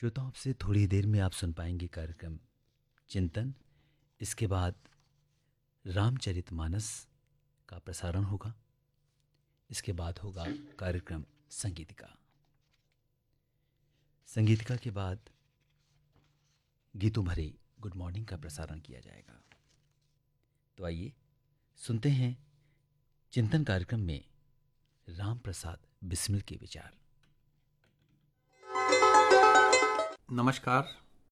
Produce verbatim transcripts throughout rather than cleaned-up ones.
श्रोताओं, आपसे थोड़ी देर में आप सुन पाएंगे कार्यक्रम चिंतन। इसके बाद रामचरितमानस का प्रसारण होगा। इसके बाद होगा कार्यक्रम संगीतिका। संगीतिका के बाद गीतों भरे गुड मॉर्निंग का प्रसारण किया जाएगा। तो आइए सुनते हैं चिंतन कार्यक्रम में राम प्रसाद बिस्मिल के विचार। नमस्कार।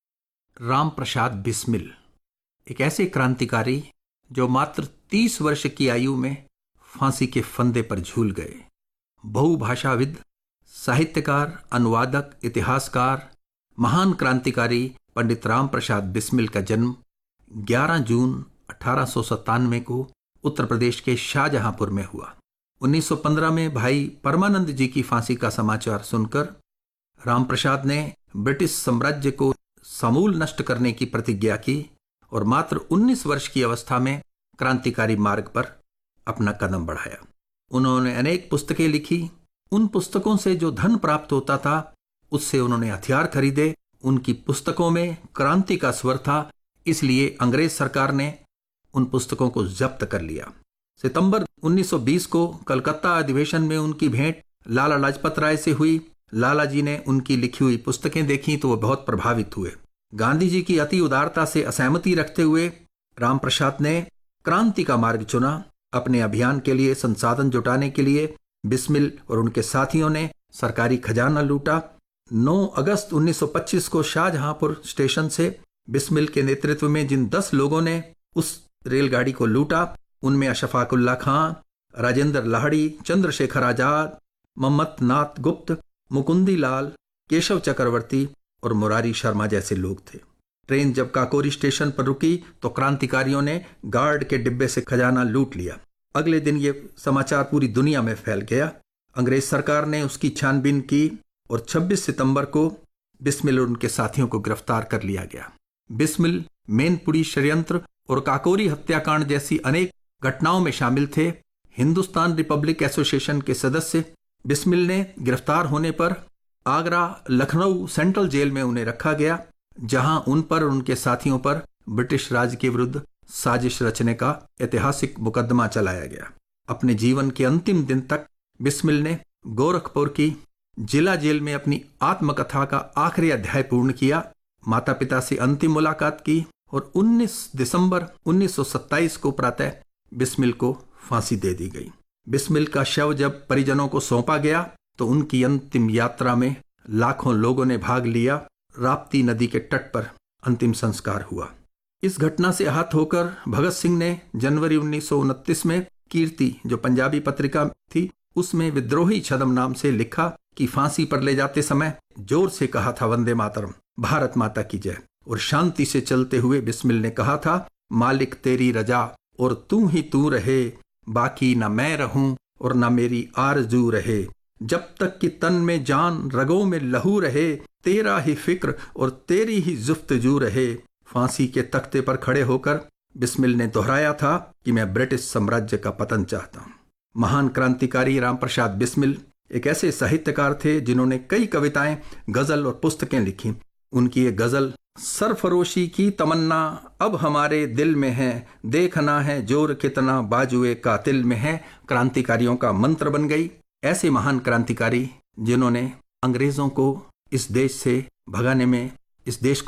राम प्रसाद बिस्मिल एक ऐसे क्रांतिकारी जो मात्र तीस वर्ष की आयु में फांसी के फंदे पर झूल गए। बहुभाषाविद, साहित्यकार, अनुवादक, इतिहासकार, महान क्रांतिकारी पंडित राम प्रसाद बिस्मिल का जन्म ग्यारह जून अठारह सौ सत्तानवे को उत्तर प्रदेश के शाहजहांपुर में हुआ। उन्नीस सौ पंद्रह में भाई परमानंद जी की फांसी का समाचार सुनकर राम प्रसाद ने ब्रिटिश साम्राज्य को समूल नष्ट करने की प्रतिज्ञा की और मात्र उन्नीस वर्ष की अवस्था में क्रांतिकारी मार्ग पर अपना कदम बढ़ाया। उन्होंने अनेक पुस्तकें लिखी। उन पुस्तकों से जो धन प्राप्त होता था उससे उन्होंने हथियार खरीदे। उनकी पुस्तकों में क्रांति का स्वर था, इसलिए अंग्रेज सरकार ने उन पुस्तकों को जब्त कर लिया। सितंबर उन्नीस सौ बीस को कलकत्ता अधिवेशन में उनकी भेंट लाला लाजपत राय से हुई। लाला जी ने उनकी लिखी हुई पुस्तकें देखी तो वो बहुत प्रभावित हुए। गांधी जी की अति उदारता से असहमति रखते हुए राम प्रसाद ने क्रांति का मार्ग चुना। अपने अभियान के लिए संसाधन जुटाने के लिए बिस्मिल और उनके साथियों ने सरकारी खजाना लूटा। नौ अगस्त उन्नीस सौ पच्चीस को शाहजहांपुर स्टेशन से बिस्मिल के नेतृत्व में जिन दस लोगों ने उस रेलगाड़ी को लूटा, उनमें अशफाक उल्लाह खां, राजेंद्र लाहिड़ी, चंद्रशेखर आजाद, मम्मत नाथ गुप्त, मुकुंदी लाल, केशव चक्रवर्ती और मुरारी शर्मा जैसे लोग थे। ट्रेन जब काकोरी स्टेशन पर रुकी तो क्रांतिकारियों ने गार्ड के डिब्बे से खजाना लूट लिया। अगले दिन ये समाचार पूरी दुनिया में फैल गया। अंग्रेज सरकार ने उसकी छानबीन की और छब्बीस सितंबर को बिस्मिल और उनके साथियों को गिरफ्तार कर लिया गया। बिस्मिल मैनपुरी षड्यंत्र और काकोरी हत्याकांड जैसी अनेक घटनाओं में शामिल थे। हिंदुस्तान रिपब्लिक एसोसिएशन के सदस्य बिस्मिल ने गिरफ्तार होने पर आगरा, लखनऊ सेंट्रल जेल में उन्हें रखा गया, जहां उन पर और उनके साथियों पर ब्रिटिश राज के विरुद्ध साजिश रचने का ऐतिहासिक मुकदमा चलाया गया। अपने जीवन के अंतिम दिन तक बिस्मिल ने गोरखपुर की जिला जेल में अपनी आत्मकथा का आखिरी अध्याय पूर्ण किया, माता पिता से अंतिम मुलाकात की और उन्नीस दिसंबर उन्नीस सौ सत्ताईस को प्रातः बिस्मिल को फांसी दे दी गई। बिस्मिल का शव जब परिजनों को सौंपा गया तो उनकी अंतिम यात्रा में लाखों लोगों ने भाग लिया। राप्ती नदी के तट पर अंतिम संस्कार हुआ। इस घटना से आहत होकर भगत सिंह ने जनवरी उन्नीस सौ उनतीस में कीर्ति, जो पंजाबी पत्रिका थी, उसमें विद्रोही छदम नाम से लिखा कि फांसी पर ले जाते समय जोर से कहा था वंदे मातरम, भारत माता की जय। और शांति से चलते हुए बिस्मिल ने कहा था, मालिक तेरी रजा और तू ही तू रहे, बाकी न मैं रहूं और न मेरी आरजू रहे, जब तक कि तन में जान रगों में लहू रहे, तेरा ही फिक्र और तेरी ही जुफ्तजू रहे। फांसी के तख्ते पर खड़े होकर बिस्मिल ने दोहराया था कि मैं ब्रिटिश साम्राज्य का पतन चाहता हूं। महान क्रांतिकारी राम प्रसाद बिस्मिल एक ऐसे साहित्यकार थे जिन्होंने कई कविताएं, गजल और पुस्तकें लिखी। उनकी एक गजल, सरफरोशी की तमन्ना अब हमारे दिल में है, देखना है जोर कितना बाजुए कातिल में है, क्रांतिकारियों का मंत्र बन गई। ऐसे महान क्रांतिकारी जिन्होंने अंग्रेजों को इस देश से भगाने में, इस देश